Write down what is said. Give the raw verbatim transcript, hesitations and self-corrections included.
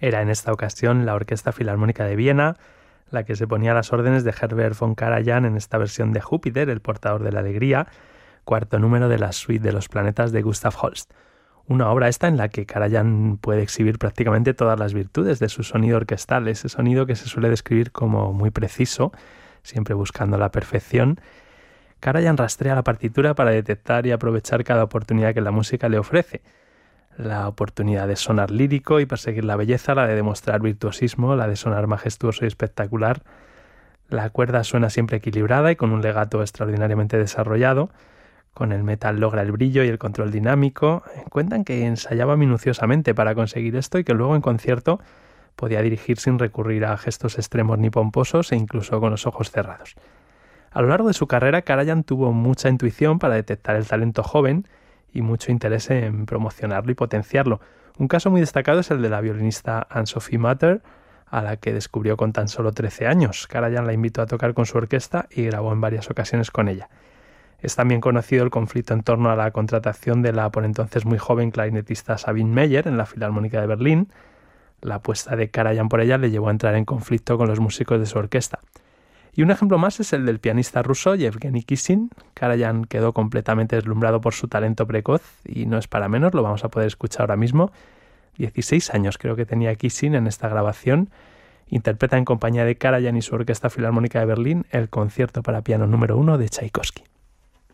Era en esta ocasión la Orquesta Filarmónica de Viena la que se ponía a las órdenes de Herbert von Karajan en esta versión de Júpiter, el portador de la alegría, cuarto número de la suite de los planetas de Gustav Holst. Una obra esta en la que Karajan puede exhibir prácticamente todas las virtudes de su sonido orquestal, ese sonido que se suele describir como muy preciso, siempre buscando la perfección. Karajan rastrea la partitura para detectar y aprovechar cada oportunidad que la música le ofrece. La oportunidad de sonar lírico y perseguir la belleza, la de demostrar virtuosismo, la de sonar majestuoso y espectacular. La cuerda suena siempre equilibrada y con un legato extraordinariamente desarrollado. Con el metal logra el brillo y el control dinámico. Cuentan que ensayaba minuciosamente para conseguir esto y que luego en concierto podía dirigir sin recurrir a gestos extremos ni pomposos e incluso con los ojos cerrados. A lo largo de su carrera, Karajan tuvo mucha intuición para detectar el talento joven y mucho interés en promocionarlo y potenciarlo. Un caso muy destacado es el de la violinista Anne-Sophie Mutter, a la que descubrió con tan solo trece años. Karajan la invitó a tocar con su orquesta y grabó en varias ocasiones con ella. Es también conocido el conflicto en torno a la contratación de la por entonces muy joven clarinetista Sabine Meyer en la Filarmónica de Berlín. La apuesta de Karajan por ella le llevó a entrar en conflicto con los músicos de su orquesta. Y un ejemplo más es el del pianista ruso Yevgeny Kissin. Karajan quedó completamente deslumbrado por su talento precoz y no es para menos, lo vamos a poder escuchar ahora mismo. dieciséis años creo que tenía Kissin en esta grabación. Interpreta en compañía de Karajan y su Orquesta Filarmónica de Berlín el concierto para piano número uno de Tchaikovsky.